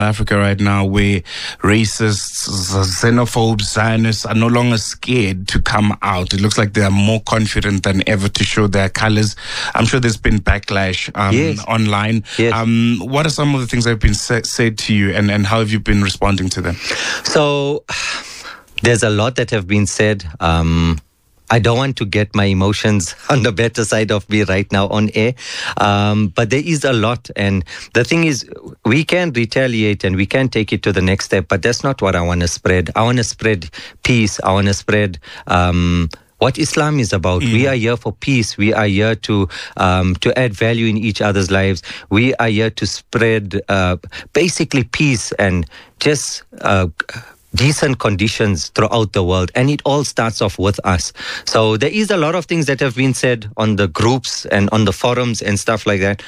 Africa right now, where racists, xenophobes, Zionists are no longer scared to come out. It looks like they are more confident than ever to show their colors. I'm sure there's been backlash online. Yes. What are some of the things that have been said to you, and how have you been responding to them? So there's a lot that have been said. I don't want to get my emotions on the better side of me right now on air. But there is a lot. And the thing is, we can retaliate and we can take it to the next step, but that's not what I want to spread. I want to spread peace. I want to spread what Islam is about. We are here for peace. We are here to add value in each other's lives. We are here to spread basically peace and just decent conditions throughout the world, and it all starts off with us. So there is a lot of things that have been said on the groups and on the forums and stuff like that.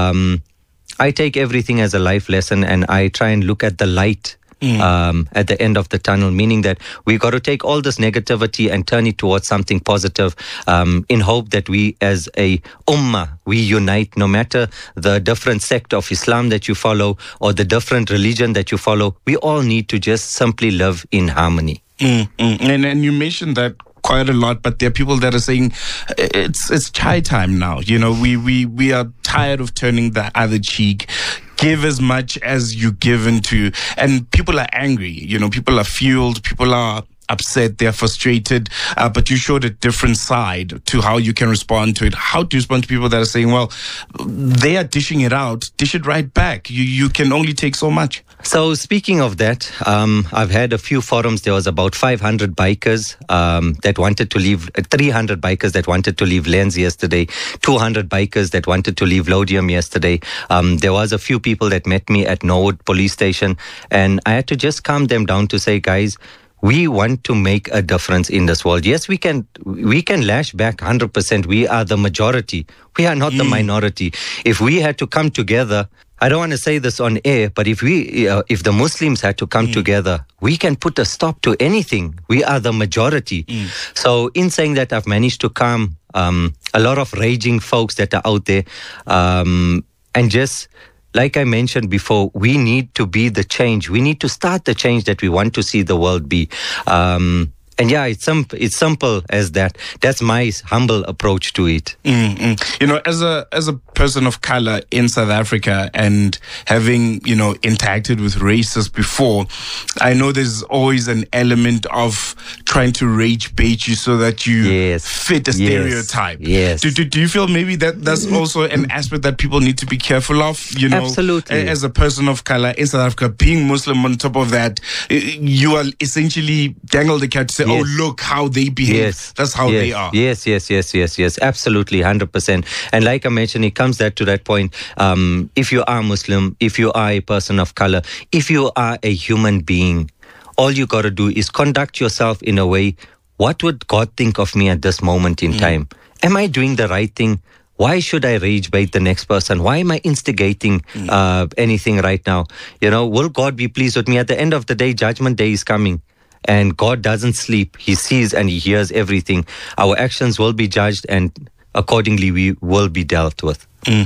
I take everything as a life lesson, and I try and look at the light at the end of the tunnel, meaning that we got to take all this negativity and turn it towards something positive, in hope that we as a ummah, we unite, no matter the different sect of Islam that you follow or the different religion that you follow. We all need to just simply live in harmony. And you mentioned that quite a lot, but there are people that are saying it's chai time now. You know, we are tired of turning the other cheek. Give as much as you give into, and people are angry. You know, people are fueled, people are upset, they're frustrated, but you showed a different side to how you can respond to it. How do you respond to people that are saying, well, they are dishing it out, dish it right back. You can only take so much. So speaking of that, I've had a few forums. There was about 500 bikers that wanted to leave, 300 bikers that wanted to leave Lens yesterday, 200 bikers that wanted to leave Lodium yesterday. There was a few people that met me at Norwood police station, and I had to just calm them down to say, guys, we want to make a difference in this world. Yes, we can lash back 100%. We are the majority. We are not the minority. If we had to come together, I don't want to say this on air, but if the Muslims had to come together, we can put a stop to anything. We are the majority. So in saying that, I've managed to calm a lot of raging folks that are out there, and just, like I mentioned before, we need to be the change. We need to start the change that we want to see the world be. And yeah, it's simple as that. That's my humble approach to it. You know, as a person of color in South Africa, and having, you know, interacted with racists before, I know there's always an element of trying to rage bait you so that you fit a stereotype. Yes. Do you feel maybe that's also an aspect that people need to be careful of? You know, absolutely. As a person of color in South Africa, being Muslim on top of that, you are essentially dangled the cat to say, oh, look how they behave. That's how they are. Yes. Absolutely, 100%. And like I mentioned, it comes to that point. If you are Muslim, if you are a person of color, if you are a human being, all you got to do is conduct yourself in a way, what would God think of me at this moment in time? Am I doing the right thing? Why should I rage bait the next person? Why am I instigating anything right now? You know, will God be pleased with me? At the end of the day, Judgment Day is coming. And God doesn't sleep. He sees and He hears everything. Our actions will be judged, and accordingly we will be dealt with.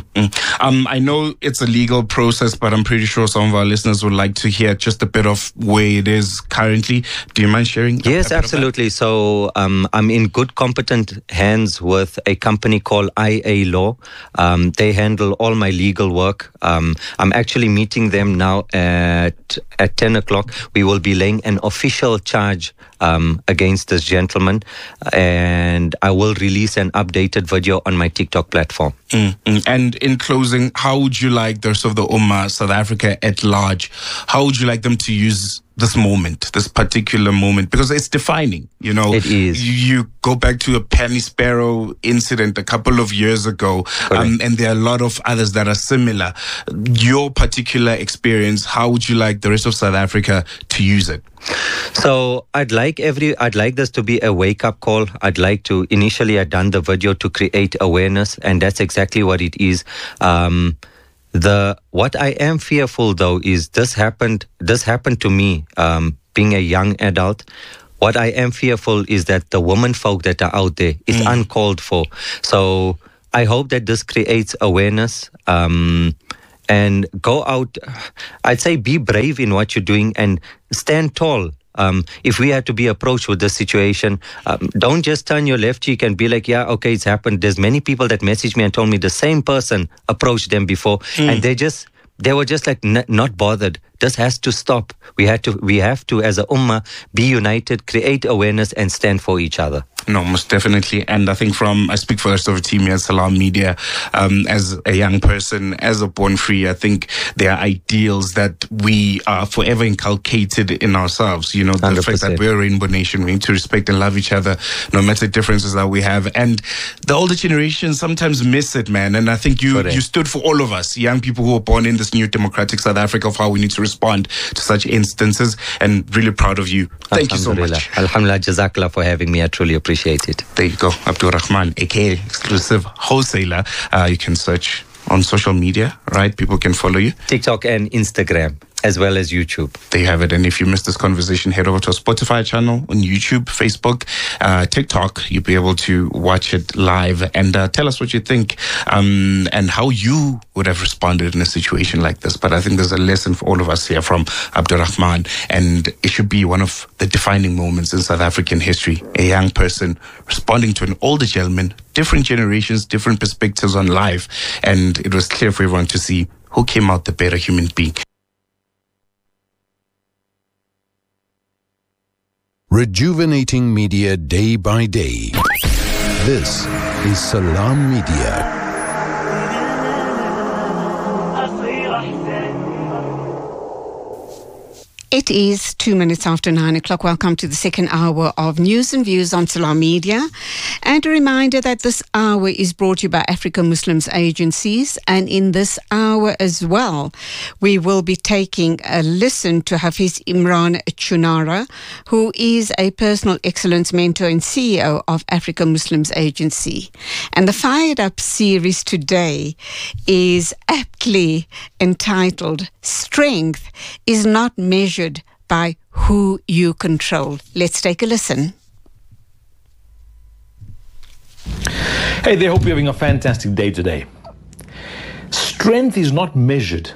I know it's a legal process, but I'm pretty sure some of our listeners would like to hear just a bit of where it is currently. Do you mind sharing? Yes, absolutely. So I'm in good, competent hands with a company called IA Law. They handle all my legal work. I'm actually meeting them now at 10 o'clock. We will be laying an official charge against this gentleman, and I will release an updated video on my TikTok platform. And in closing, how would you like the rest of the Ummah, South Africa at large, how would you like them to use this moment, this particular moment? Because it's defining, you know. It is. You go back to a Penny Sparrow incident a couple of years ago, and there are a lot of others that are similar. Your particular experience, how would you like the rest of South Africa to use it? So I'd like this to be a wake-up call. Initially I'd done the video to create awareness, and that's exactly what it is. What I am fearful though is this happened to me, being a young adult. What I am fearful is that the women folk that are out there is uncalled for. So I hope that this creates awareness. and go out. I'd say be brave in what you're doing and stand tall. If we had to be approached with this situation, don't just turn your left cheek and be like, yeah, okay, it's happened. There's many people that messaged me and told me the same person approached them before, and they were just like not bothered. This has to stop. We have to, as a ummah, be united, create awareness, and stand for each other. No, most definitely. And I think I speak for the rest of the team here at Salam Media, as a young person, as a born free, I think there are ideals that we are forever inculcated in ourselves. You know, the 100%. Fact that we're a rainbow nation, we need to respect and love each other, no matter the differences that we have. And the older generation sometimes miss it, man. And I think you stood for all of us, young people who were born in this new democratic South Africa, of how we need to respond to such instances, and really proud of you. Thank you so much. Alhamdulillah, Jazakallah for having me. I truly appreciate it. There you go. Abdul Rahman, aka Exclusive Wholesaler. You can search on social media, right? People can follow you. TikTok and Instagram, as well as YouTube. There you have it. And if you missed this conversation, head over to our Spotify channel on YouTube, Facebook, TikTok. You'll be able to watch it live and tell us what you think and how you would have responded in a situation like this. But I think there's a lesson for all of us here from Abdurrahman, and it should be one of the defining moments in South African history. A young person responding to an older gentleman, different generations, different perspectives on life. And it was clear for everyone to see who came out the better human being. Rejuvenating media day by day. This is Salam Media. It is 2 minutes after 9 o'clock. Welcome to the second hour of News and Views on Salam Media. And a reminder that this hour is brought to you by African Muslims Agencies. And in this hour as well, we will be taking a listen to Hafiz Imran Chunara, who is a personal excellence mentor and CEO of African Muslims Agency. And the Fired Up series today is aptly entitled Strength is Not Measured by Who You Control. Let's take a listen. Hey there, hope you're having a fantastic day today. Strength is not measured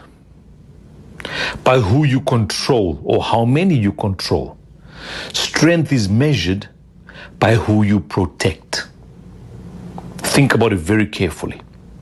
by who you control or how many you control. Strength is measured by who you protect. Think about it very carefully.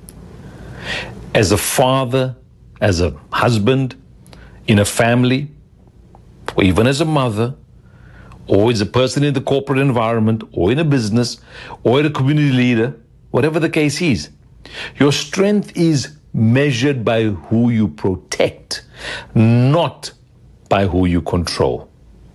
As a father, as a husband, in a family, or even as a mother, or as a person in the corporate environment, or in a business, or a community leader, whatever the case is, your strength is measured by who you protect, not by who you control.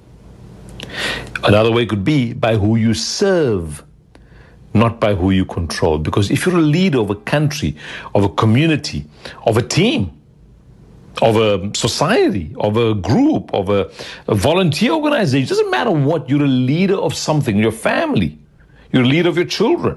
Another way could be by who you serve, not by who you control. Because if you're a leader of a country, of a community, of a team, of a society, of a group, of a volunteer organization, it doesn't matter what, you're a leader of something, your family, you're a leader of your children.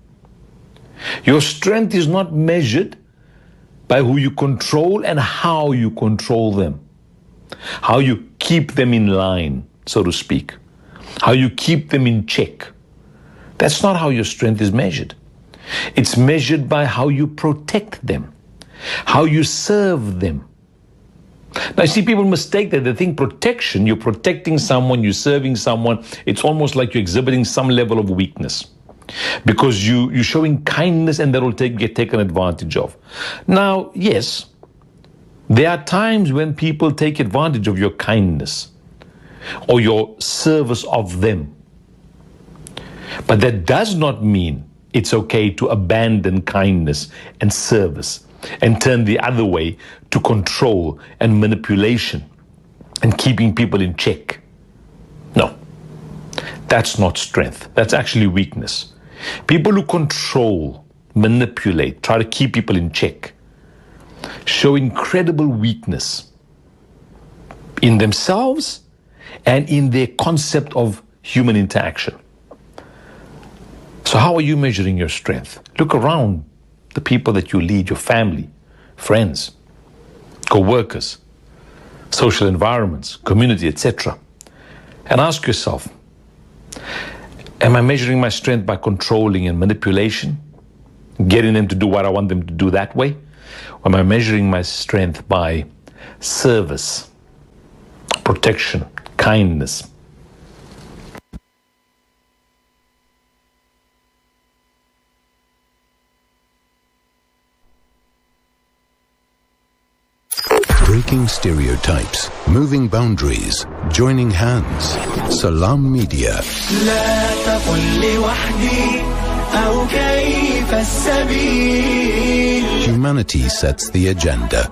Your strength is not measured by who you control and how you control them, how you keep them in line, so to speak, how you keep them in check. That's not how your strength is measured. It's measured by how you protect them, how you serve them. Now, you see, people mistake that. They think protection, you're protecting someone, you're serving someone, it's almost like you're exhibiting some level of weakness because you're showing kindness and that will get taken advantage of. Now, yes, there are times when people take advantage of your kindness or your service of them. But that does not mean it's okay to abandon kindness and service and turn the other way to control and manipulation and keeping people in check. No, that's not strength. That's actually weakness. People who control, manipulate, try to keep people in check, show incredible weakness in themselves and in their concept of human interaction. So how are you measuring your strength? Look around the people that you lead, your family, friends, co-workers, social environments, community, etc. And ask yourself, am I measuring my strength by controlling and manipulation, getting them to do what I want them to do that way? Or am I measuring my strength by service, protection, kindness? Breaking stereotypes, moving boundaries, joining hands. Salam Media. Humanity sets the agenda.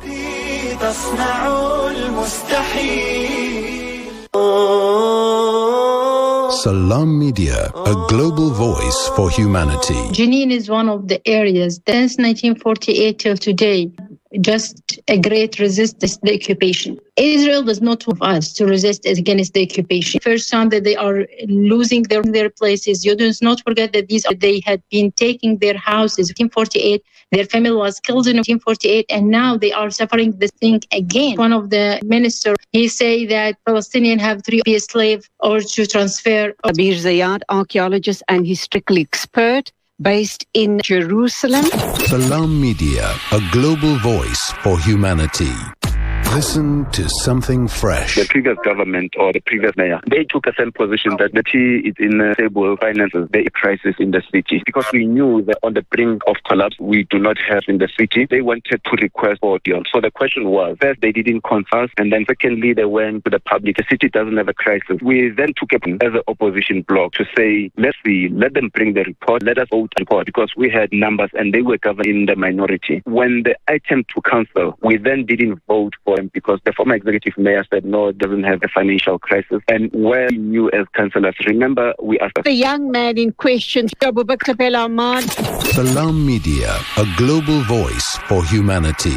Salam Media, a global voice for humanity. Jenin is one of the areas since 1948 till today. Just a great resistance to the occupation. Israel does not want us to resist against the occupation. First time that they are losing their places. You do not forget that they had been taking their houses in 1948. Their family was killed in 1948, and now they are suffering the thing again. One of the ministers, he say that Palestinians have to be a slave or to transfer. Abir Zayad, archaeologist and historical expert, based in Jerusalem. Salam Media, a global voice for humanity. Listen to something fresh. The previous government or the previous mayor, they took a same position that the city is in stable finances, there is crisis in the city. Because we knew that on the brink of collapse, we do not have in the city. They wanted to request for deal. So the question was, first they didn't consult, and then secondly they went to the public. The city doesn't have a crisis. We then took it as an opposition bloc to say, let's see, let them bring the report, let us vote on report, because we had numbers and they were governing the minority. When the item to council, we then didn't vote for him because the former executive mayor said, no, it doesn't have a financial crisis. And where we knew as councillors, remember, we asked the young man in question, Salam Media, a global voice for humanity.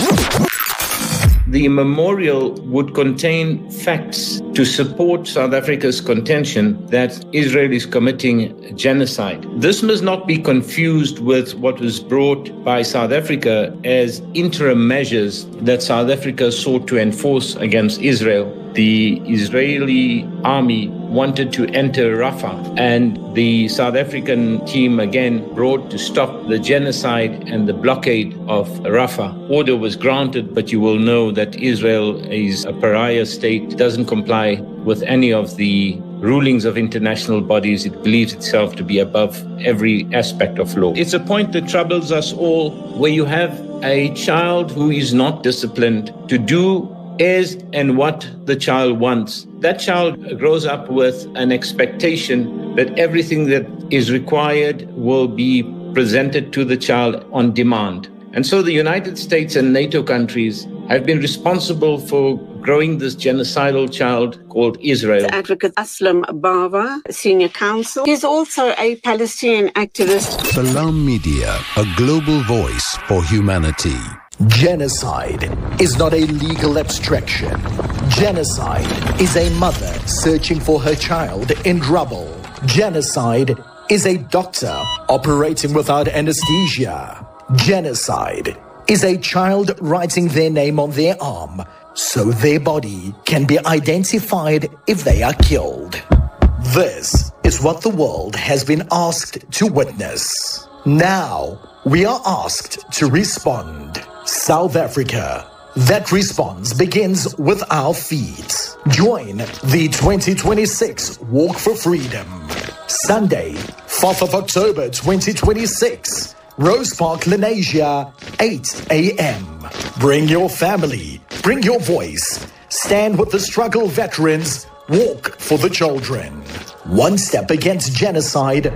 The memorial would contain facts to support South Africa's contention that Israel is committing genocide. This must not be confused with what was brought by South Africa as interim measures that South Africa sought to enforce against Israel. The Israeli army wanted to enter Rafah, and the South African team again brought to stop the genocide and the blockade of Rafah. Order was granted, but you will know that Israel is a pariah state, doesn't comply with any of the rulings of international bodies. It believes itself to be above every aspect of law. It's a point that troubles us all, where you have a child who is not disciplined to do as and what the child wants. That child grows up with an expectation that everything that is required will be presented to the child on demand. And so the United States and NATO countries have been responsible for growing this genocidal child called Israel. Advocate Aslam Bava, senior counsel. He's also a Palestinian activist. Salam Media, a global voice for humanity. Genocide is not a legal abstraction. Genocide is a mother searching for her child in rubble. Genocide is a doctor operating without anesthesia. Genocide is a child writing their name on their arm so their body can be identified if they are killed. This is what the world has been asked to witness. Now we are asked to respond. South Africa. That response begins with our feet. Join the 2026 Walk for Freedom. Sunday, 4th of October 2026. Rose Park, Lenasia, 8 a.m. Bring your family. Bring your voice. Stand with the struggle veterans. Walk for the children. One step against genocide.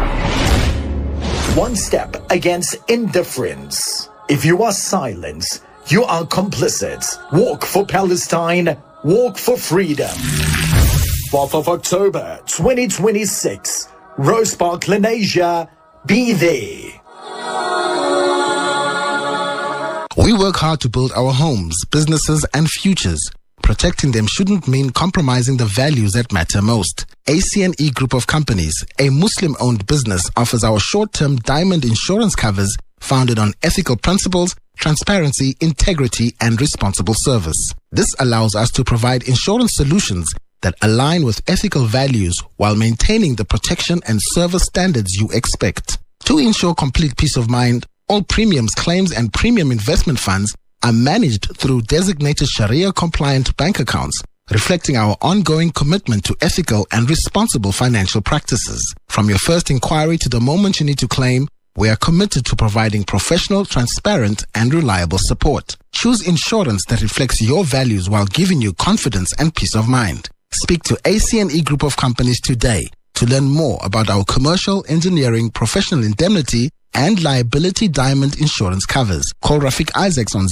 One step against indifference. If you are silent, you are complicit. Walk for Palestine. Walk for freedom. 4th of October 2026. Rose Park, Lenasia. Be there. We work hard to build our homes, businesses, and futures. Protecting them shouldn't mean compromising the values that matter most. ACNE Group of Companies, a Muslim-owned business, offers our short-term diamond insurance covers founded on ethical principles, transparency, integrity, and responsible service. This allows us to provide insurance solutions that align with ethical values while maintaining the protection and service standards you expect. To ensure complete peace of mind, All premiums, claims, and premium investment funds are managed through designated Sharia-compliant bank accounts, reflecting our ongoing commitment to ethical and responsible financial practices. From your first inquiry to the moment you need to claim, we are committed to providing professional, transparent, and reliable support. Choose insurance that reflects your values while giving you confidence and peace of mind. Speak to ACNE Group of Companies today to learn more about our commercial, engineering, professional indemnity, and liability diamond insurance covers. Call Rafiq Isaacs on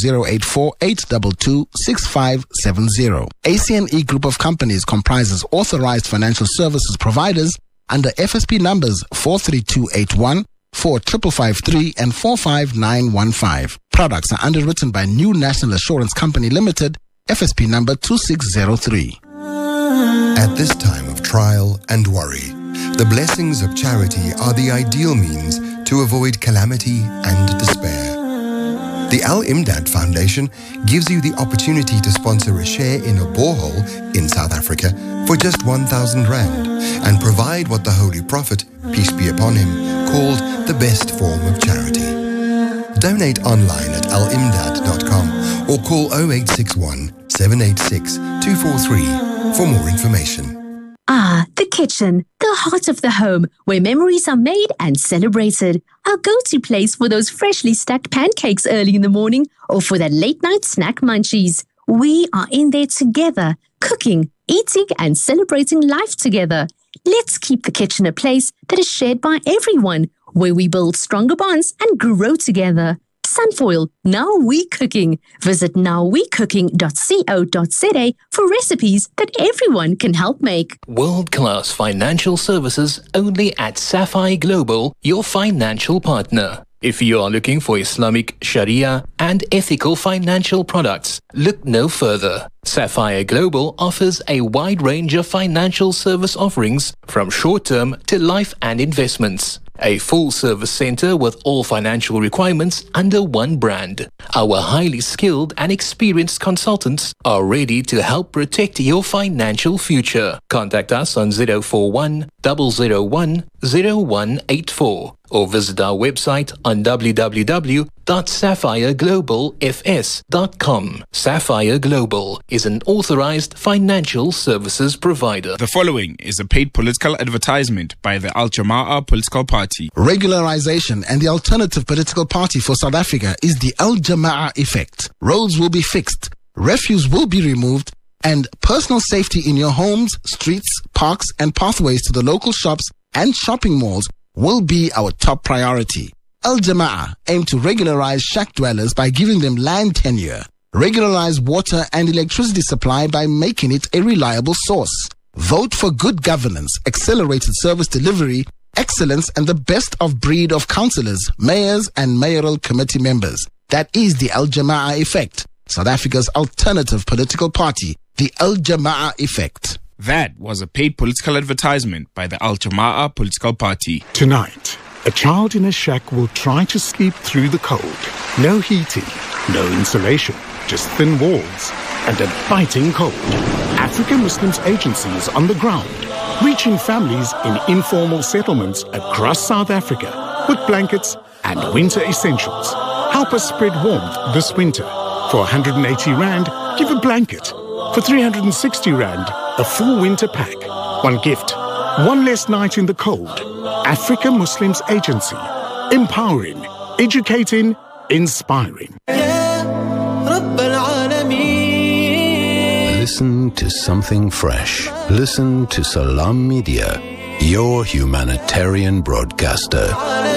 084-822-6570. ACNE Group of Companies comprises authorized financial services providers under FSP numbers 43281, 4553, and 45915. Products are underwritten by New National Assurance Company Limited, FSP number 2603. At this time of trial and worry, the blessings of charity are the ideal means to avoid calamity and despair. The Al-Imdad Foundation gives you the opportunity to sponsor a share in a borehole in South Africa for just 1,000 Rand and provide what the Holy Prophet, peace be upon him, called the best form of charity. Donate online at alimdad.com or call 0861 786 243 for more information. Ah, the kitchen, the heart of the home, where memories are made and celebrated. Our go-to place for those freshly stacked pancakes early in the morning or for that late-night snack munchies. We are in there together, cooking, eating, and celebrating life together. Let's keep the kitchen a place that is shared by everyone, where we build stronger bonds and grow together. Sunfoil, Now We Cooking. Visit nowwecooking.co.za for recipes that everyone can help make. World-class financial services only at Sapphire Global, your financial partner. If you are looking for Islamic, Sharia, and ethical financial products, look no further. Sapphire Global offers a wide range of financial service offerings from short-term to life and investments. A full-service center with all financial requirements under one brand. Our highly skilled and experienced consultants are ready to help protect your financial future. Contact us on 041 001 0184 or visit our website on www.sapphireglobalfs.com. Sapphire Global is an authorized financial services provider. The following is a paid political advertisement by the Al Jama'ah political party. Regularization and the alternative political party for South Africa is the Al Jama'ah effect. Roads will be fixed, refuse will be removed, and personal safety in your homes, streets, parks, and pathways to the local shops and shopping malls will be our top priority. Al Jama'ah aim to regularize shack dwellers by giving them land tenure, regularize water and electricity supply by making it a reliable source. Vote for good governance, accelerated service delivery, excellence, and the best of breed of councillors, mayors, and mayoral committee members. That is the Al Jama'ah effect, South Africa's alternative political party, the Al Jama'ah effect. That was a paid political advertisement by the Al Jama'ah political party. Tonight, a child in a shack will try to sleep through the cold. No heating, no insulation, just thin walls and a biting cold. African Muslims agencies on the ground, reaching families in informal settlements across South Africa with blankets and winter essentials. Help us spread warmth this winter. For 180 Rand, give a blanket. For 360 Rand, a full winter pack. One gift, one less night in the cold. Africa Muslims Agency. Empowering, educating, inspiring. Listen to something fresh. Listen to Salam Media, your humanitarian broadcaster.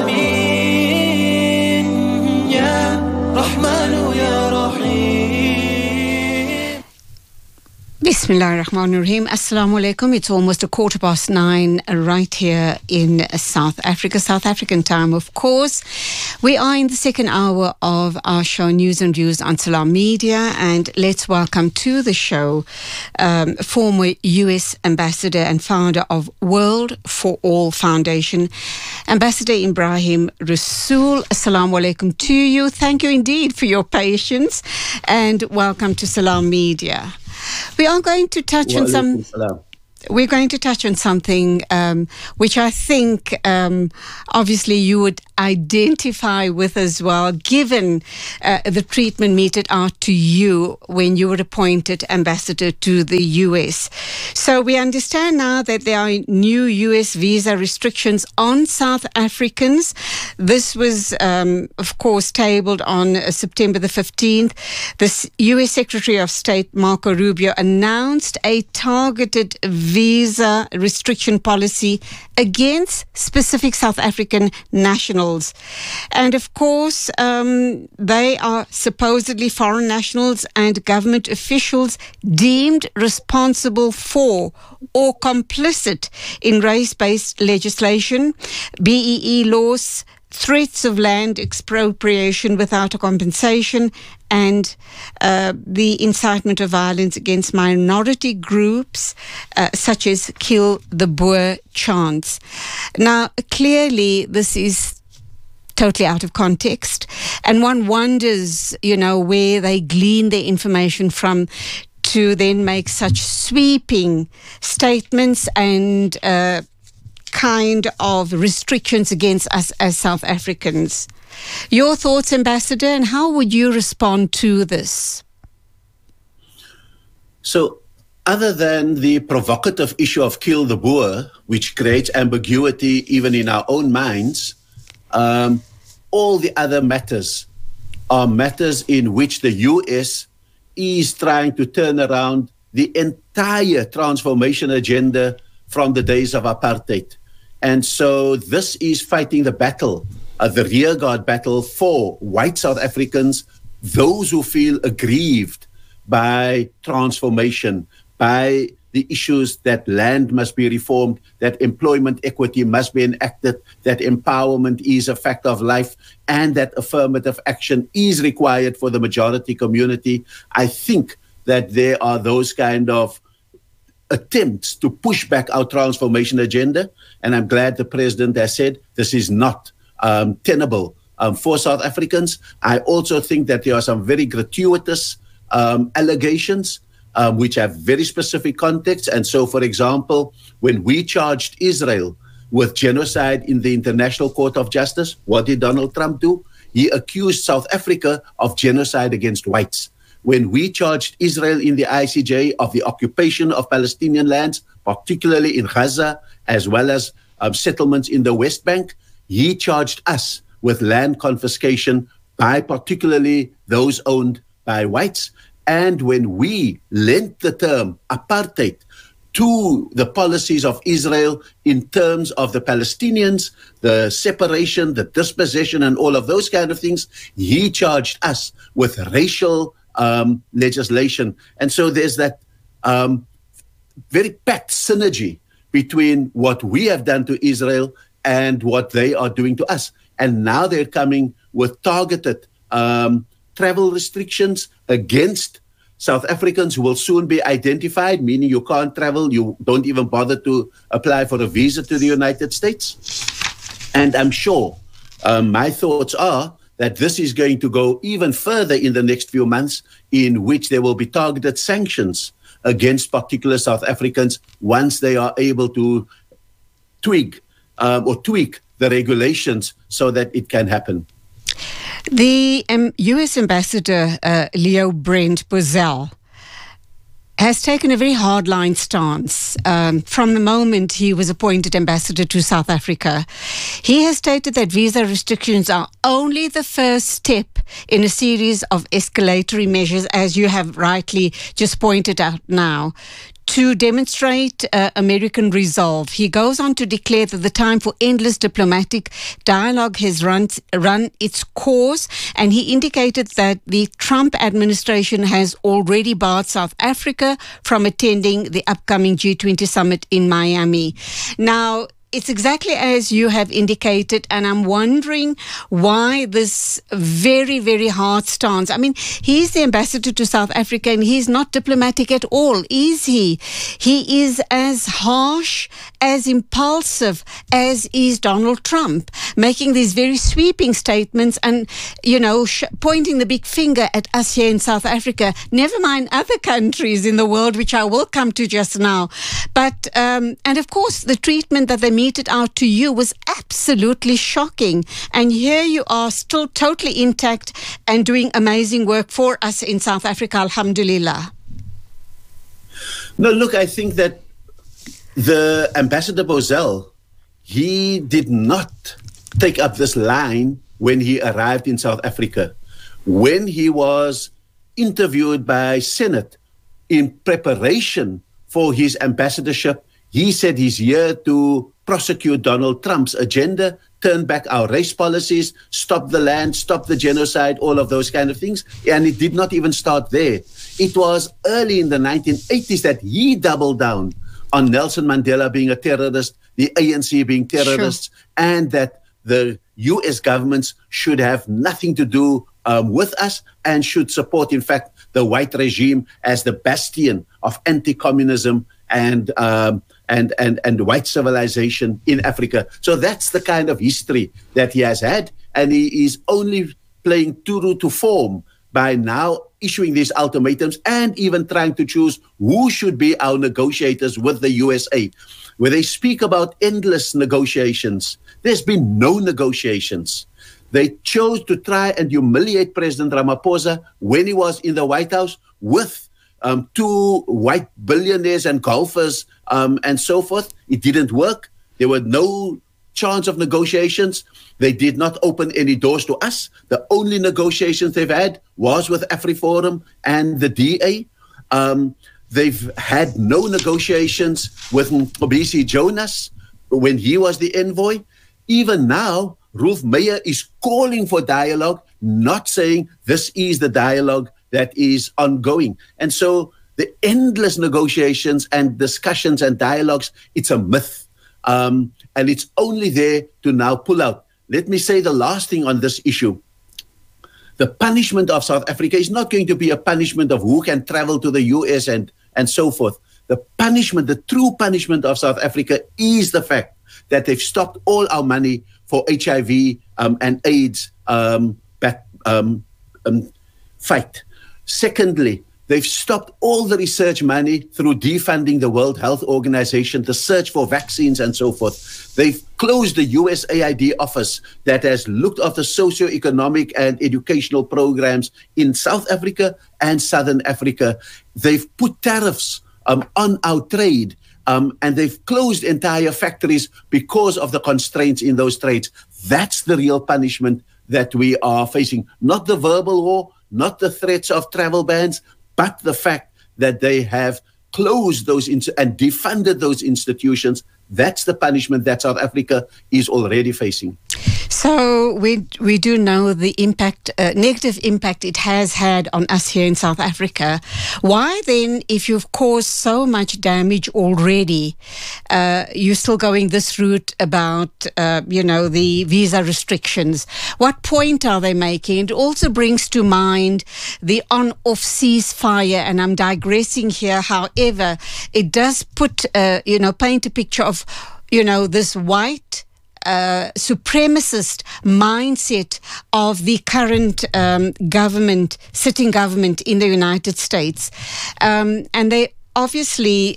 Bismillahir Rahmanir Rahim. Assalamu alaikum. It's almost 9:15 right here in South Africa, South African time, of course. We are in the second hour of our show, News and Views on Salam Media, and let's welcome to the show former U.S. Ambassador and founder of World for All Foundation, Ambassador Ibrahim Rasool. Assalamu alaikum to you. Thank you indeed for your patience, and welcome to Salam Media. We are going to touch on some... we're going to touch on something which I think obviously you would identify with as well, given the treatment meted out to you when you were appointed ambassador to the US. So we understand now that there are new US visa restrictions on South Africans. This was, of course, tabled on September the 15th. The US Secretary of State, Marco Rubio, announced a targeted visa restriction policy against specific South African nationals. And of course, they are supposedly foreign nationals and government officials deemed responsible for or complicit in race-based legislation, BEE laws, threats of land expropriation without a compensation, and the incitement of violence against minority groups, such as Kill the Boer chants. Now, clearly, this is totally out of context, and one wonders, where they glean their information from to then make such sweeping statements and kind of restrictions against us as South Africans. Your thoughts, Ambassador, and how would you respond to this? So, other than the provocative issue of Kill the Boer, which creates ambiguity even in our own minds, all the other matters are matters in which the US is trying to turn around the entire transformation agenda from the days of apartheid. And so this is fighting the battle, the rearguard battle for white South Africans, those who feel aggrieved by transformation, by the issues that land must be reformed, that employment equity must be enacted, that empowerment is a fact of life, and that affirmative action is required for the majority community. I think that there are those kind of attempts to push back our transformation agenda, and I'm glad the President has said this is not tenable for South Africans. I also think that there are some very gratuitous allegations which have very specific context. And so, for example, when we charged Israel with genocide in the International Court of Justice, what did Donald Trump do? He accused South Africa of genocide against whites. When we charged Israel in the ICJ of the occupation of Palestinian lands, particularly in Gaza, as well as settlements in the West Bank, he charged us with land confiscation by particularly those owned by whites. And when we lent the term apartheid to the policies of Israel in terms of the Palestinians, the separation, the dispossession, and all of those kind of things, he charged us with racial legislation. And so there's that very packed synergy between what we have done to Israel and what they are doing to us. And now they're coming with targeted travel restrictions against South Africans who will soon be identified, meaning you can't travel, you don't even bother to apply for a visa to the United States. And I'm sure my thoughts are that this is going to go even further in the next few months, in which there will be targeted sanctions against particular South Africans once they are able to tweak the regulations so that it can happen. The U.S. Ambassador, Leo Brent Bozell, has taken a very hardline stance from the moment he was appointed ambassador to South Africa. He has stated that visa restrictions are only the first step in a series of escalatory measures, as you have rightly just pointed out now, to demonstrate American resolve. He goes on to declare that the time for endless diplomatic dialogue has run its course, and he indicated that the Trump administration has already barred South Africa from attending the upcoming G20 summit in Miami. Now, it's exactly as you have indicated, and I'm wondering why this very, very hard stance. I mean, he's the ambassador to South Africa, and he's not diplomatic at all, is he? He is as harsh, as impulsive as is Donald Trump, making these very sweeping statements and, pointing the big finger at us here in South Africa, never mind other countries in the world, which I will come to just now. But, and of course, the treatment that they meted out to you was absolutely shocking. And here you are still totally intact and doing amazing work for us in South Africa, alhamdulillah. No, look, I think that the Ambassador Bozell, he did not take up this line when he arrived in South Africa. When he was interviewed by Senate in preparation for his ambassadorship, he said he's here to prosecute Donald Trump's agenda, turn back our race policies, stop the land, stop the genocide, all of those kind of things. And it did not even start there. It was early in the 1980s that he doubled down on Nelson Mandela being a terrorist, the ANC being terrorists, and that the U.S. governments should have nothing to do with us and should support, in fact, the white regime as the bastion of anti-communism and white civilization in Africa. So that's the kind of history that he has had, and he is only playing true to form by now issuing these ultimatums and even trying to choose who should be our negotiators with the USA. Where they speak about endless negotiations, there's been no negotiations. They chose to try and humiliate President Ramaphosa when he was in the White House with two white billionaires and golfers and so forth. It didn't work. There were no chance of negotiations. They did not open any doors to us. The only negotiations they've had was with AfriForum and the DA. They've had no negotiations with Mbisi Jonas when he was the envoy. Even now, Ruth Meyer is calling for dialogue, not saying this is the dialogue that is ongoing. And so the endless negotiations and discussions and dialogues, it's a myth. And it's only there to now pull out. Let me say the last thing on this issue. The punishment of South Africa is not going to be a punishment of who can travel to the US and so forth. The punishment, the true punishment of South Africa is the fact that they've stopped all our money for HIV and AIDS fight. Secondly, they've stopped all the research money through defunding the World Health Organization, the search for vaccines and so forth. They've closed the USAID office that has looked after socio-economic and educational programs in South Africa and Southern Africa. They've put tariffs on our trade, and they've closed entire factories because of the constraints in those trades. That's the real punishment that we are facing. Not the verbal war, not the threats of travel bans, but the fact that they have closed those and defunded those institutions. That's the punishment that South Africa is already facing. So we do know the impact, negative impact it has had on us here in South Africa. Why then, if you've caused so much damage already, you're still going this route about, the visa restrictions? What point are they making? It also brings to mind the on-off ceasefire, and I'm digressing here. However, it does put, paint a picture of, this white supremacist mindset of the current sitting government in the United States. And they obviously,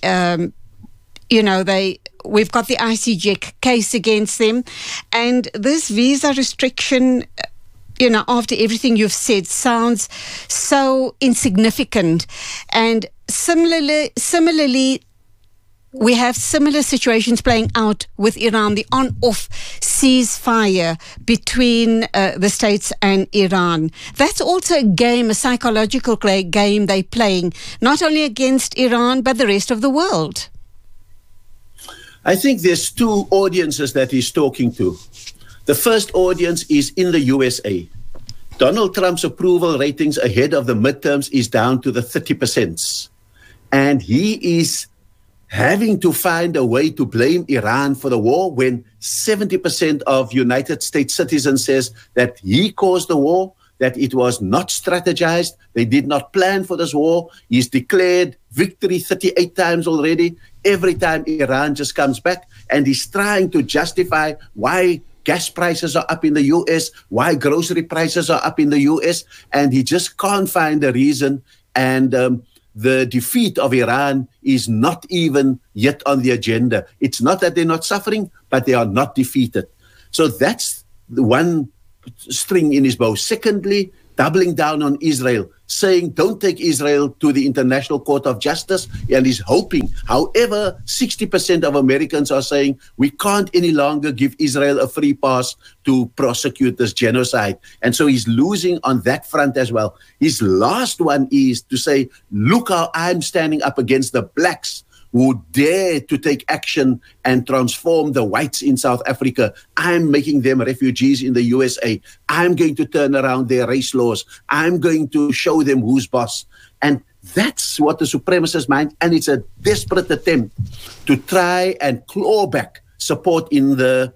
we've got the ICJ case against them. And this visa restriction, after everything you've said, sounds so insignificant. And similarly, we have similar situations playing out with Iran, the on-off ceasefire between the States and Iran. That's also a game, a psychological game they're playing, not only against Iran, but the rest of the world. I think there's two audiences that he's talking to. The first audience is in the USA. Donald Trump's approval ratings ahead of the midterms is down to the 30%. And he is having to find a way to blame Iran for the war when 70% of United States citizens says that he caused the war, that it was not strategized, they did not plan for this war. He's declared victory 38 times already. Every time Iran just comes back, and he's trying to justify why gas prices are up in the US, why grocery prices are up in the US, and he just can't find a reason. And the defeat of Iran is not even yet on the agenda. It's not that they're not suffering, but they are not defeated. So that's the one string in his bow. Secondly, doubling down on Israel, saying don't take Israel to the International Court of Justice, and he's hoping. However, 60% of Americans are saying we can't any longer give Israel a free pass to prosecute this genocide. And so he's losing on that front as well. His last one is to say, look how I'm standing up against the blacks who dare to take action and transform the whites in South Africa. I'm making them refugees in the USA. I'm going to turn around their race laws. I'm going to show them who's boss. And that's what the supremacists mind. And it's a desperate attempt to try and claw back support in the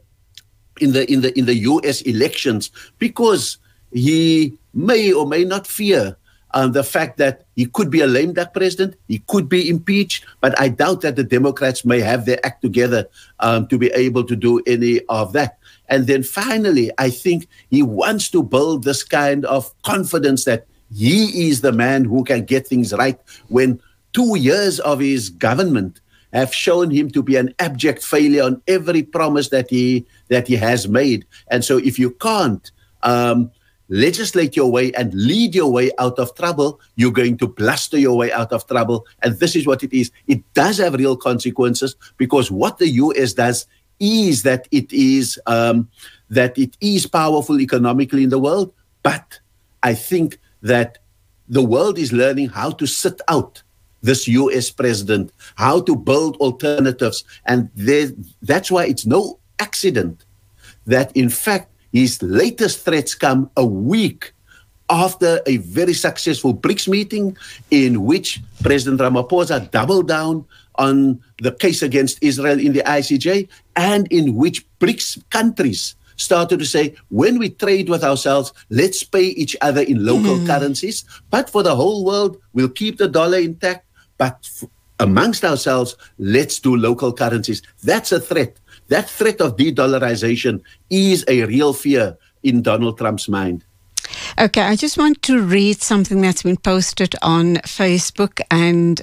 US elections, because he may or may not fear the fact that he could be a lame duck president, he could be impeached, but I doubt that the Democrats may have their act together to be able to do any of that. And then finally, I think he wants to build this kind of confidence that he is the man who can get things right, when 2 years of his government have shown him to be an abject failure on every promise that he has made. And so if you can't legislate your way and lead your way out of trouble, you're going to bluster your way out of trouble. And this is what it is. It does have real consequences, because what the US does is that it is powerful economically in the world. But I think that the world is learning how to sit out this US president, how to build alternatives. And that's why it's no accident that, in fact, his latest threats come a week after a very successful BRICS meeting, in which President Ramaphosa doubled down on the case against Israel in the ICJ, and in which BRICS countries started to say, when we trade with ourselves, let's pay each other in local currencies. But for the whole world, we'll keep the dollar intact. But amongst ourselves, let's do local currencies. That's a threat. That threat of de-dollarization is a real fear in Donald Trump's mind. Okay, I just want to read something that's been posted on Facebook, and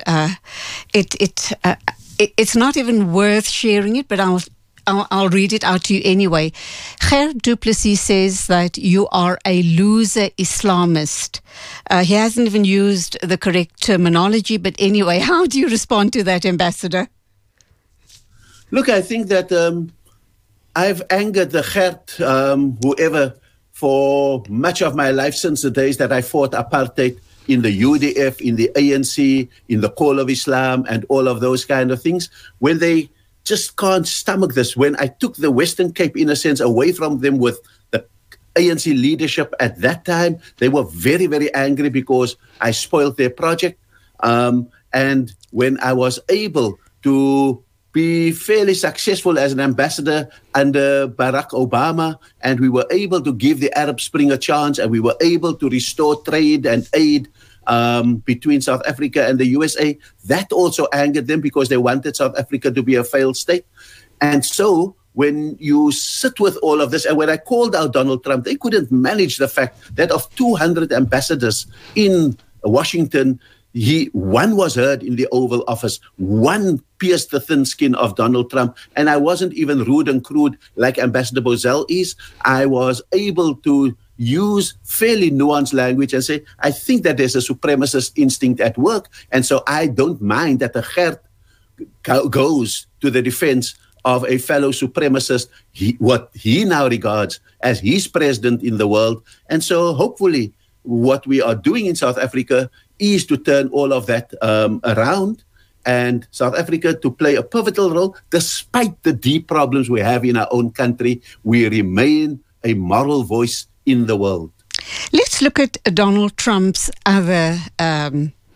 it's not even worth sharing it, but I'll read it out to you anyway. Ger du Plessis says that you are a loser Islamist. He hasn't even used the correct terminology, but anyway, how do you respond to that, Ambassador? Look, I think that I've angered the Gert, whoever, for much of my life since the days that I fought apartheid in the UDF, in the ANC, in the Call of Islam, and all of those kind of things, when they just can't stomach this. When I took the Western Cape, in a sense, away from them with the ANC leadership at that time, they were very, very angry because I spoiled their project. And when I was able to be fairly successful as an ambassador under Barack Obama, and we were able to give the Arab Spring a chance, and we were able to restore trade and aid between South Africa and the USA, that also angered them, because they wanted South Africa to be a failed state. And so when you sit with all of this, and when I called out Donald Trump, they couldn't manage the fact that of 200 ambassadors in Washington, one was heard in the Oval Office, one pierced the thin skin of Donald Trump. And I wasn't even rude and crude like Ambassador Bozell is. I was able to use fairly nuanced language and say, I think that there's a supremacist instinct at work. And so I don't mind that the Gert goes to the defense of a fellow supremacist, what he now regards as his president in the world. And so hopefully what we are doing in South Africa is to turn all of that around, and South Africa to play a pivotal role. Despite the deep problems we have in our own country, we remain a moral voice in the world. Let's look at Donald Trump's other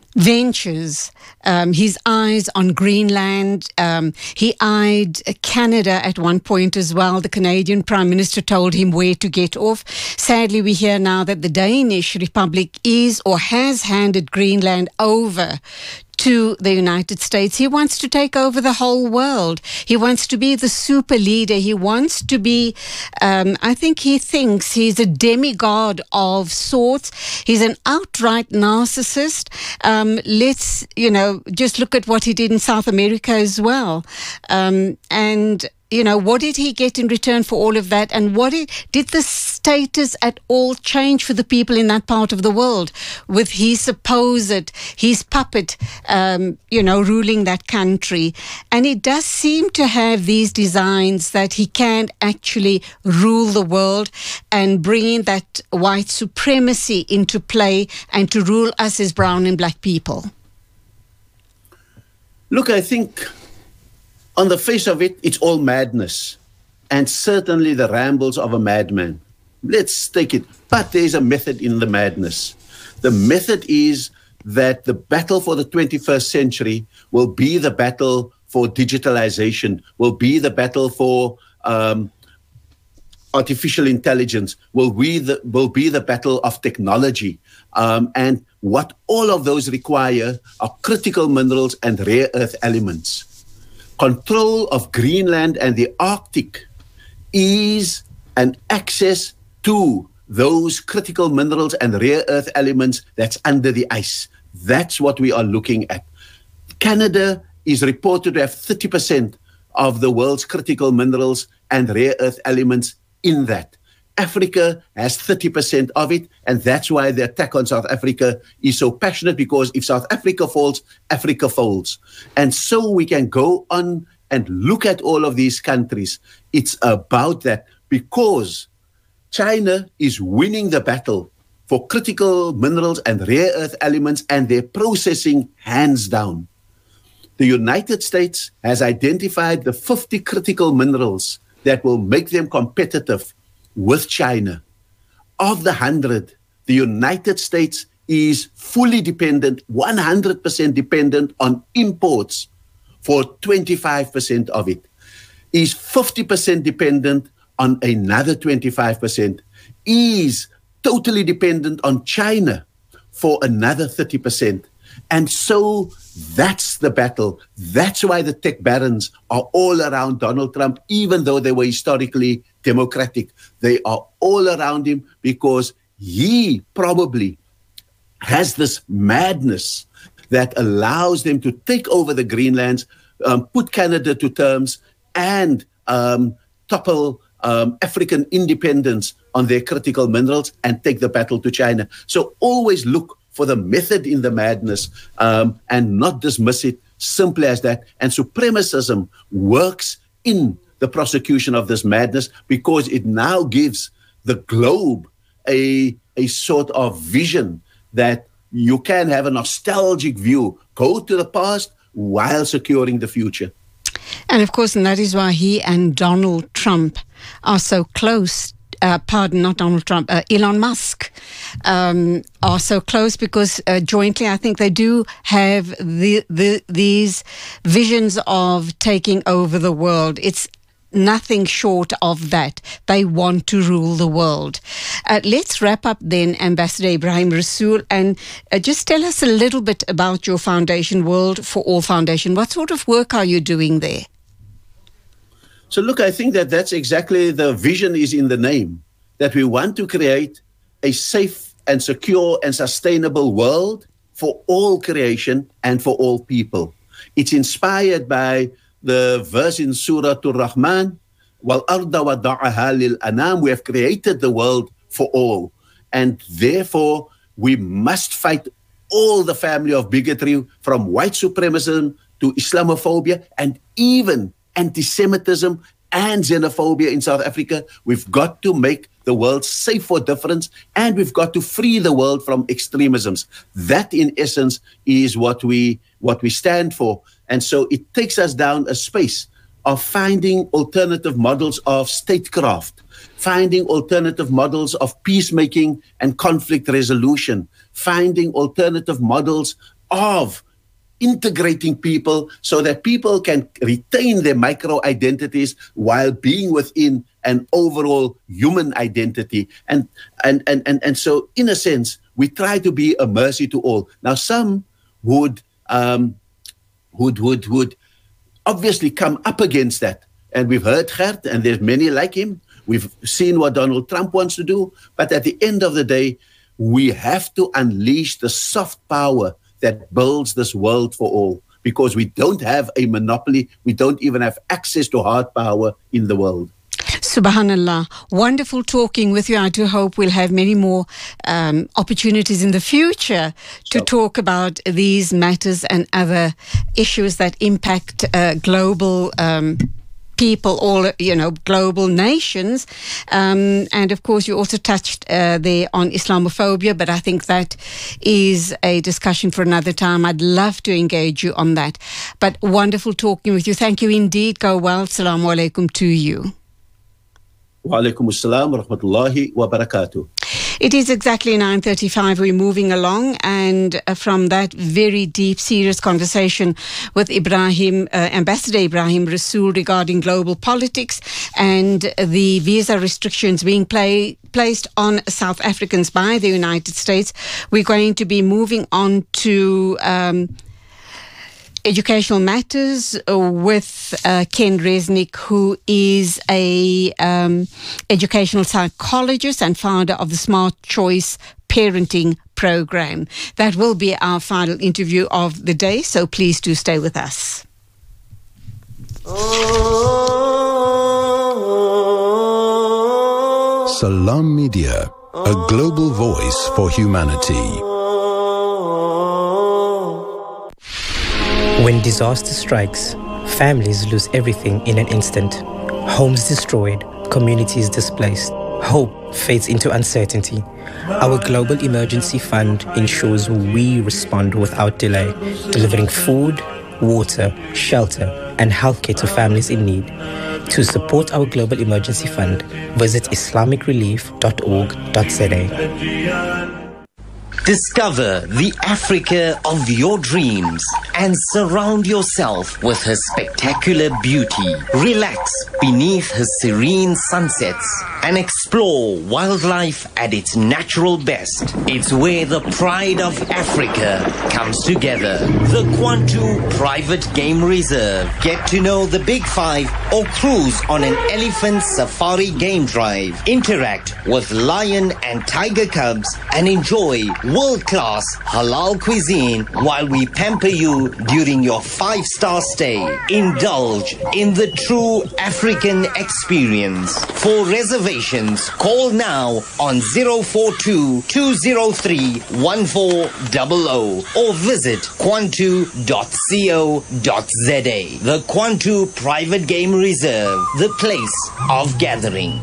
ventures. His eyes on Greenland. He eyed Canada at one point as well. The Canadian Prime Minister told him where to get off. Sadly, we hear now that the Danish Republic is or has handed Greenland over to the United States. He wants to take over the whole world. He wants to be the super leader. He wants to be, I think he thinks he's a demigod of sorts. He's an outright narcissist. Let's, just look at what he did in South America as well. What did he get in return for all of that? And did the status at all change for the people in that part of the world with his puppet, ruling that country? And it does seem to have these designs that he can actually rule the world and bring in that white supremacy into play and to rule us as brown and black people. Look, I think on the face of it, it's all madness, and certainly the rambles of a madman. Let's take it. But there's a method in the madness. The method is that the battle for the 21st century will be the battle for digitalization, will be the battle for artificial intelligence, will be the battle of technology. And what all of those require are critical minerals and rare earth elements. Control of Greenland and the Arctic is an access to those critical minerals and rare earth elements that's under the ice. That's what we are looking at. Canada is reported to have 30% of the world's critical minerals and rare earth elements in that. Africa has 30% of it, and that's why the attack on South Africa is so passionate, because if South Africa falls, Africa folds. And so we can go on and look at all of these countries. It's about that, because China is winning the battle for critical minerals and rare earth elements and their processing hands down. The United States has identified the 50 critical minerals that will make them competitive with China. Of the 100, the United States is fully dependent, 100% dependent on imports for 25% of it, is 50% dependent on another 25%, is totally dependent on China for another 30%. And so that's the battle. That's why the tech barons are all around Donald Trump, even though they were historically democratic. They are all around him because he probably has this madness that allows them to take over the Greenlands, put Canada to terms, and topple African independence on their critical minerals and take the battle to China. So always look for the method in the madness and not dismiss it simply as that. And supremacism works in the prosecution of this madness because it now gives the globe a sort of vision that you can have a nostalgic view, go to the past while securing the future. And of course, and that is why he and Donald Trump are so close. Not Donald Trump, Elon Musk are so close because jointly I think they do have these visions of taking over the world. It's nothing short of that. They want to rule the world. Let's wrap up then, Ambassador Ebrahim Rasool, and just tell us a little bit about your foundation, World for All Foundation. What sort of work are you doing there? So look, I think that's exactly the vision is in the name, that we want to create a safe and secure and sustainable world for all creation and for all people. It's inspired by the verse in Surah Ar-Rahman, وَالْأَرْضَ وَضَعَهَا لِلْأَنَامِ. We have created the world for all. And therefore, we must fight all the family of bigotry, from white supremacism to Islamophobia and even anti-Semitism and xenophobia in South Africa. We've got to make the world safe for difference, and we've got to free the world from extremisms. That, in essence, is what we stand for. And so it takes us down a space of finding alternative models of statecraft, finding alternative models of peacemaking and conflict resolution, finding alternative models of integrating people so that people can retain their micro identities while being within an overall human identity. And so, in a sense, we try to be a mercy to all. Now, some would obviously come up against that. And we've heard Gert, and there's many like him. We've seen what Donald Trump wants to do. But at the end of the day, we have to unleash the soft power that builds this world for all, because we don't have a monopoly. We don't even have access to hard power in the world. Subhanallah. Wonderful talking with you. I do hope we'll have many more opportunities in the future to talk about these matters and other issues that impact global people, all, global nations. And of course, you also touched there on Islamophobia, but I think that is a discussion for another time. I'd love to engage you on that. But wonderful talking with you. Thank you indeed. Go well. Assalamu alaikum to you. Wa alaikum assalam wa rahmatullahi wa barakatuh. It is exactly 9:35. We're moving along, and from that very deep, serious conversation with Ambassador Ibrahim Rasool regarding global politics and the visa restrictions being placed on South Africans by the United States, we're going to be moving on to educational matters with Ken Resnick, who is a educational psychologist and founder of the Smart Choice Parenting Program. That will be our final interview of the day, so please do stay with us. Salam Media, a global voice for humanity. When disaster strikes, families lose everything in an instant. Homes destroyed, communities displaced. Hope fades into uncertainty. Our Global Emergency Fund ensures we respond without delay, delivering food, water, shelter, and healthcare to families in need. To support our Global Emergency Fund, visit islamicrelief.org.za. Discover the Africa of your dreams and surround yourself with her spectacular beauty. Relax beneath her serene sunsets and explore wildlife at its natural best. It's where the pride of Africa comes together. The Kwantu Private Game Reserve. Get to know the Big Five or cruise on an elephant safari game drive. Interact with lion and tiger cubs and enjoy world-class halal cuisine while we pamper you during your 5-star stay. Indulge in the true African experience. For reservations, call now on 042-203-1400 or visit kwantu.co.za. The Kwantu Private Game Reserve, the place of gathering.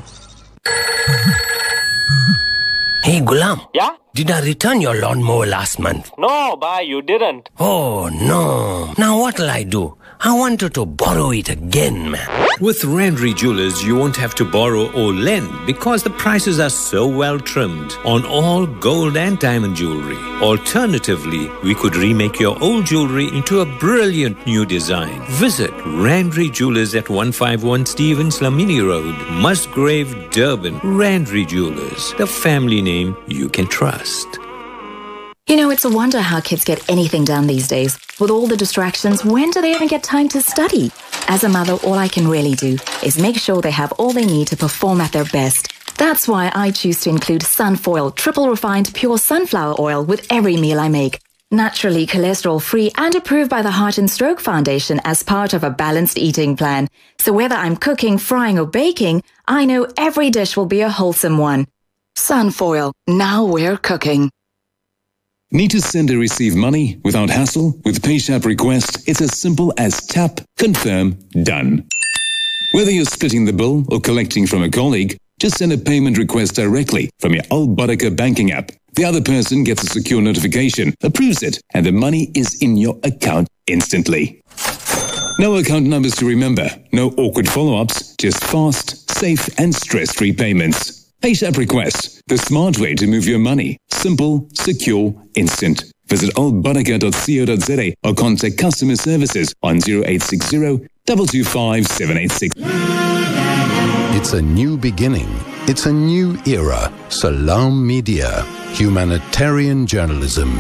Hey, Gulam. Yeah? Did I return your lawnmower last month? No, bhai, you didn't. Oh, no. Now what'll I do? I wanted to borrow it again, man. With Randry Jewelers, you won't have to borrow or lend because the prices are so well trimmed on all gold and diamond jewelry. Alternatively, we could remake your old jewelry into a brilliant new design. Visit Randry Jewelers at 151 Stevens Lamini Road, Musgrave, Durban. Randry Jewelers, the family name you can trust. You know, it's a wonder how kids get anything done these days. With all the distractions, when do they even get time to study? As a mother, all I can really do is make sure they have all they need to perform at their best. That's why I choose to include Sunfoil triple refined pure sunflower oil with every meal I make. Naturally cholesterol-free and approved by the Heart and Stroke Foundation as part of a balanced eating plan. So whether I'm cooking, frying or baking, I know every dish will be a wholesome one. Sunfoil, now we're cooking. Need to send or receive money without hassle? With PayShap Request, it's as simple as tap, confirm, done. Whether you're splitting the bill or collecting from a colleague, just send a payment request directly from your Al Baraka banking app. The other person gets a secure notification, approves it, and the money is in your account instantly. No account numbers to remember, no awkward follow-ups, just fast, safe, and stress-free payments. PayShap Request, the smart way to move your money. Simple, secure, instant. Visit oldbaraka.co.za or contact customer services on 0860 225 786. It's a new beginning. It's a new era. Salam Media. Humanitarian journalism.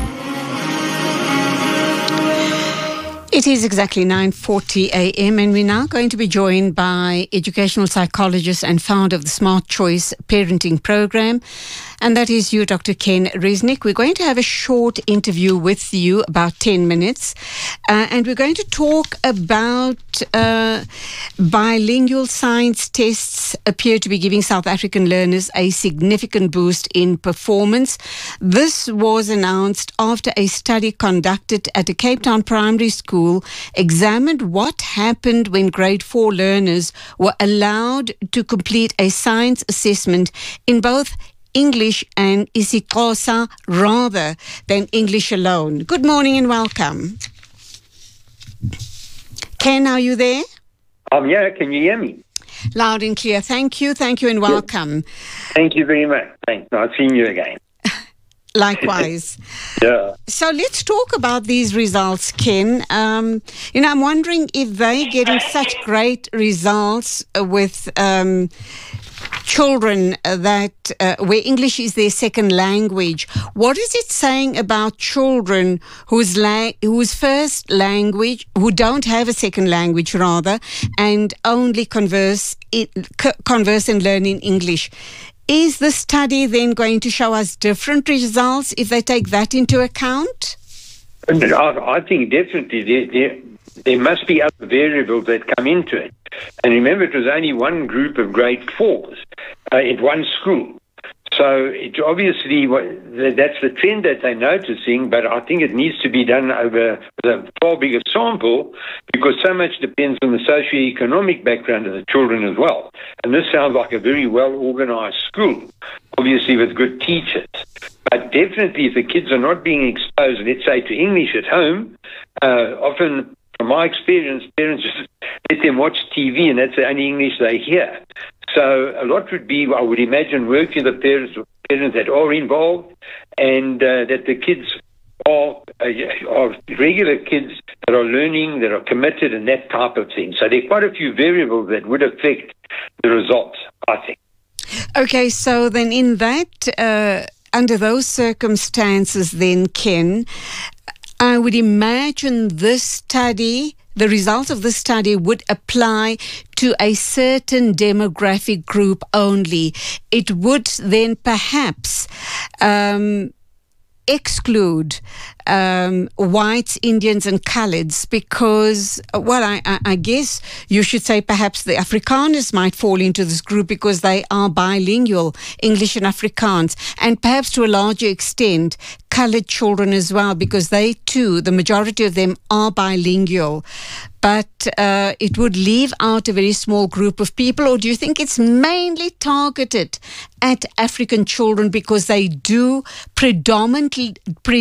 It is exactly 9:40 a.m. and we're now going to be joined by educational psychologist and founder of the Smart Choice Parenting Program, and that is you, Dr. Ken Reznick. We're going to have a short interview with you, about 10 minutes, and we're going to talk about bilingual science tests appear to be giving South African learners a significant boost in performance. This was announced after a study conducted at a Cape Town primary school examined what happened when grade 4 learners were allowed to complete a science assessment in both English and isiXhosa rather than English alone. Good morning and welcome. Ken, are you there? I'm here. Can you hear me? Loud and clear. Thank you and welcome. Thank you very much. Thanks. Nice seeing you again. Likewise. Yeah. So let's talk about these results, Ken. I'm wondering if they're getting such great results with children that where English is their second language. What is it saying about children whose first language, who don't have a second language rather, and only converse and learn in English? Is the study then going to show us different results if they take that into account? I think definitely there must be other variables that come into it. And remember, it was only one group of grade 4s at one school. So it obviously, that's the trend that they're noticing, but I think it needs to be done over a far bigger sample because so much depends on the socioeconomic background of the children as well. And this sounds like a very well-organized school, obviously with good teachers. But definitely if the kids are not being exposed, let's say, to English at home, often from my experience, parents just let them watch TV and that's the only English they hear. So a lot would be, I would imagine, work with the parents that are involved and that the kids are regular kids that are learning, that are committed and that type of thing. So there are quite a few variables that would affect the results, I think. Okay, so then in that, under those circumstances then, Ken, I would imagine the results of this study would apply to a certain demographic group only. It would then perhaps exclude whites, Indians and coloureds because, I guess you should say perhaps the Afrikaners might fall into this group because they are bilingual, English and Afrikaans, and perhaps to a larger extent coloured children as well because they too, the majority of them are bilingual. But it would leave out a very small group of people, or do you think it's mainly targeted at African children because they do predominantly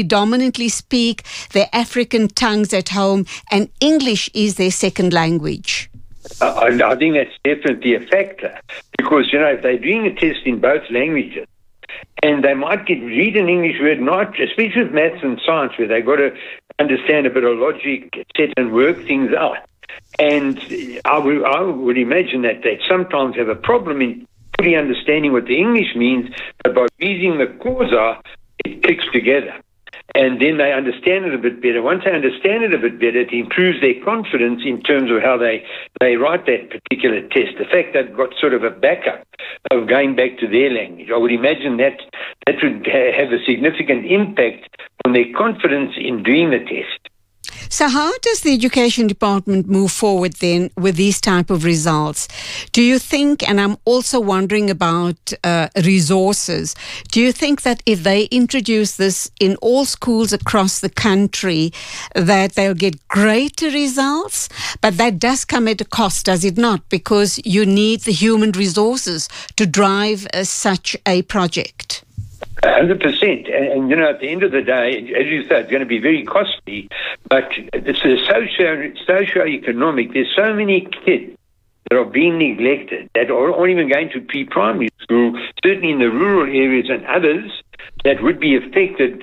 speak their African tongues at home and English is their second language? I think that's definitely a factor because, if they're doing a test in both languages, and they might read an English word, not especially with maths and science, where they've got to understand a bit of logic, etc., and work things out. And I would imagine that they sometimes have a problem in fully understanding what the English means, but by using the causa, it clicks together. And then they understand it a bit better. Once they understand it a bit better, it improves their confidence in terms of how they write that particular test. The fact they've got sort of a backup of going back to their language, I would imagine that would have a significant impact on their confidence in doing the test. So how does the Education Department move forward then with these type of results? Do you think, and I'm also wondering about resources, do you think that if they introduce this in all schools across the country, that they'll get greater results? But that does come at a cost, does it not? Because you need the human resources to drive such a project. 100%. And at the end of the day, as you said, it's going to be very costly, but it's socio-economic. There's so many kids that are being neglected that aren't even going to pre-primary school, certainly in the rural areas and others that would be affected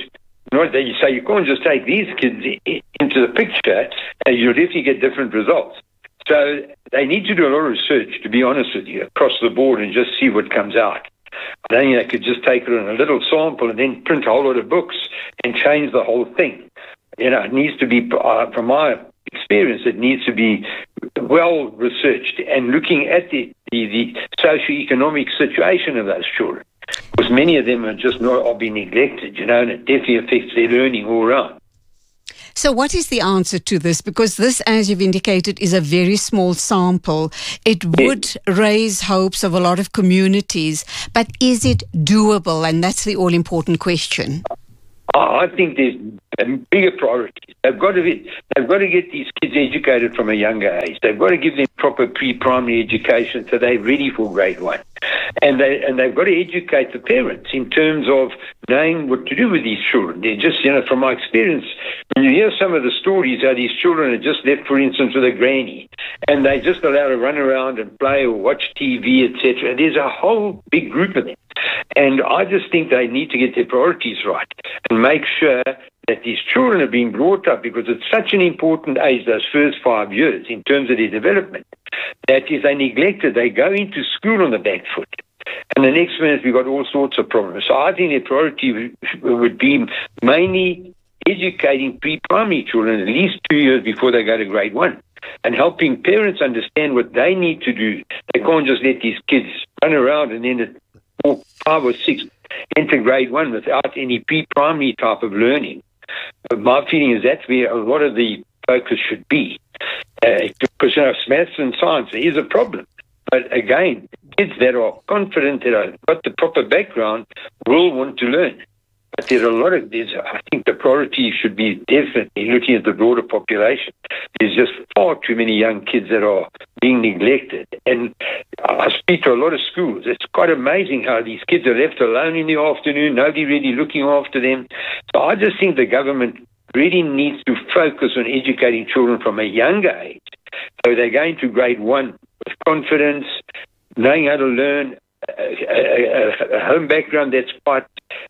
You say you can't just take these kids into the picture and you'll definitely get different results. So they need to do a lot of research, to be honest with you, across the board and just see what comes out. I don't think they could just take it on a little sample and then print a whole lot of books and change the whole thing. It needs to be, from my experience, it needs to be well researched and looking at the socio-economic situation of those children. Because many of them are being neglected, and it definitely affects their learning all around. So what is the answer to this? Because this, as you've indicated, is a very small sample. It would raise hopes of a lot of communities, but is it doable? And that's the all-important question. I think there's bigger priorities. They've got to get these kids educated from a younger age. They've got to give them proper pre-primary education so they're ready for grade 1. And they've got to educate the parents in terms of knowing what to do with these children. They're just, from my experience, when you hear some of the stories how these children are just left, for instance, with a granny, and they just allowed to run around and play or watch TV, etc. There's a whole big group of them. And I just think they need to get their priorities right and make sure that these children are being brought up, because it's such an important age, those first 5 years, in terms of their development, that if they neglect it, they go into school on the back foot. And the next minute, we've got all sorts of problems. So I think their priority would be mainly educating pre-primary children at least 2 years before they go to grade 1 and helping parents understand what they need to do. They can't just let these kids run around and then at 4, 5 or 6 enter grade 1 without any pre-primary type of learning. My feeling is that's where a lot of the focus should be. Because maths and science is a problem. But again, kids that are confident, that have got the proper background, will want to learn. But there are I think the priority should be definitely looking at the broader population. There's just far too many young kids that are being neglected. And I speak to a lot of schools. It's quite amazing how these kids are left alone in the afternoon, nobody really looking after them. So I just think the government really needs to focus on educating children from a younger age. So they're going to grade 1 with confidence, knowing how to learn, a home background that's quite...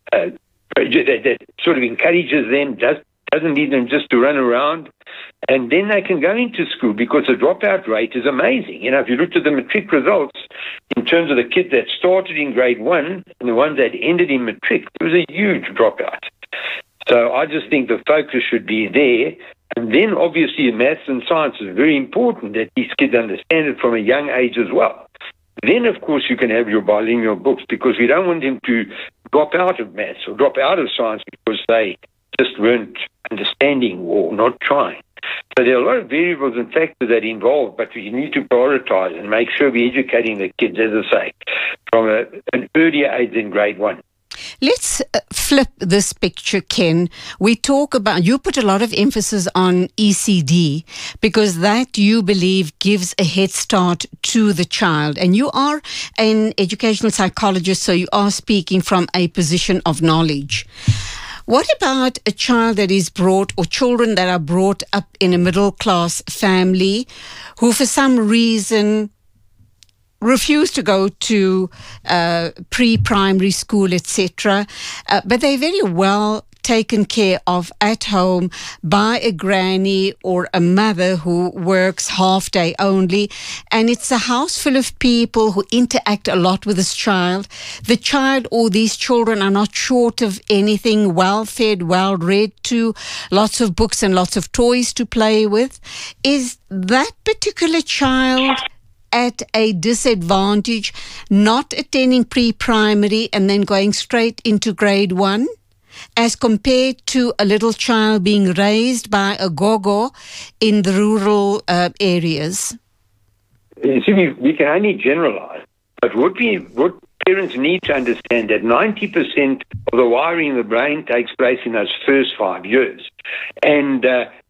that sort of encourages them, doesn't need them just to run around, and then they can go into school, because the dropout rate is amazing. If you looked at the matric results in terms of the kids that started in grade 1 and the ones that ended in matric, there was a huge dropout. So I just think the focus should be there. And then obviously maths and science is very important, that these kids understand it from a young age as well. Then, of course, you can have your bilingual books, because we don't want them to drop out of maths or drop out of science because they just weren't understanding or not trying. So there are a lot of variables and factors that involve, but we need to prioritize and make sure we're educating the kids, as I say, from an earlier age than grade 1. Let's flip this picture, Ken. We talk about, you put a lot of emphasis on ECD because that, you believe, gives a head start to the child. And you are an educational psychologist, so you are speaking from a position of knowledge. What about a child that is brought, or children that are brought up in a middle-class family who for some reason refuse to go to pre-primary school, etc., but they're very well taken care of at home by a granny or a mother who works half day only, and it's a house full of people who interact a lot with this child. The child or these children are not short of anything, well fed, well read to, lots of books and lots of toys to play with. Is that particular child at a disadvantage, not attending pre-primary and then going straight into grade 1, as compared to a little child being raised by a gogo in the rural areas? You see, we can only generalize, but what parents need to understand that 90% of the wiring in the brain takes place in those first 5 years. And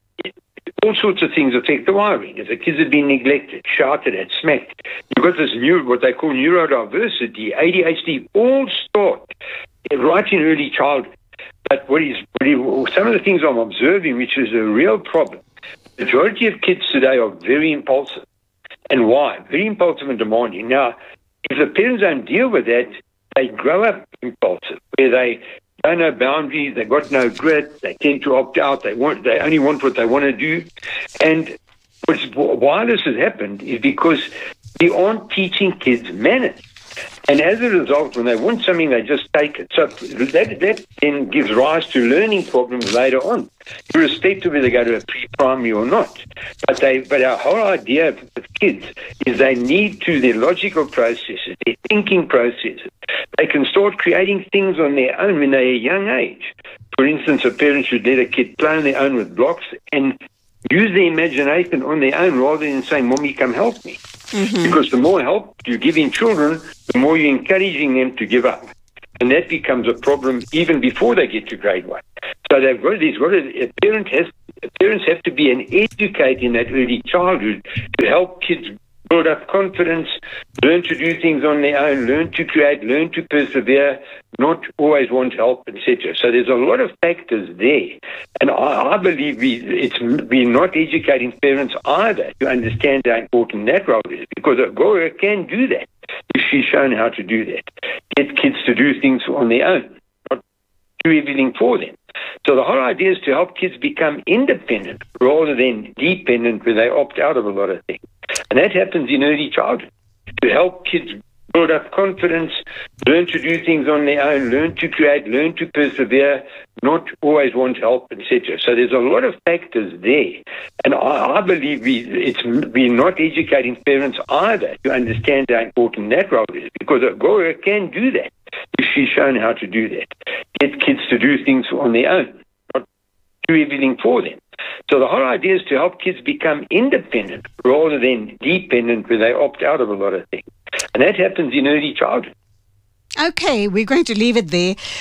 all sorts of things affect the wiring. If the kids have been neglected, shouted at, smacked, you've got this what they call neurodiversity, ADHD, all start right in early childhood. But some of the things I'm observing, which is a real problem, the majority of kids today are very impulsive. And why? Very impulsive and demanding. Now, if the parents don't deal with that, they grow up impulsive, where they don't know boundaries, they've got no grit, they tend to opt out, they only want what they want to do. And why this has happened is because we aren't teaching kids manners. And as a result, when they want something, they just take it. So that then gives rise to learning problems later on, irrespective of whether they go to a pre-primary or not. But our whole idea with kids is they need to, their logical processes, their thinking processes. They can start creating things on their own when they're a young age. For instance, a parent should let a kid play on their own with blocks and use their imagination on their own rather than saying, Mommy, come help me. Mm-hmm. Because the more help you give in children, the more you're encouraging them to give up. And that becomes a problem even before they get to grade 1. So parents have to be an educator in that early childhood to help kids build up confidence, learn to do things on their own, learn to create, learn to persevere, not always want help, etc. So there's a lot of factors there. And I believe we're not educating parents either to understand how important that role is, because a girl can do that if she's shown how to do that. Get kids to do things on their own, not do everything for them. So the whole idea is to help kids become independent rather than dependent where they opt out of a lot of things. And that happens in early childhood, to help kids build up confidence, learn to do things on their own, learn to create, learn to persevere, not always want help, etc. So there's a lot of factors there. And I believe we're not educating parents either to understand how important that role is, because a girl can do that if she's shown how to do that. Get kids to do things on their own, not do everything for them. So the whole idea is to help kids become independent rather than dependent where they opt out of a lot of things. And that happens in early childhood. Okay, we're going to leave it there.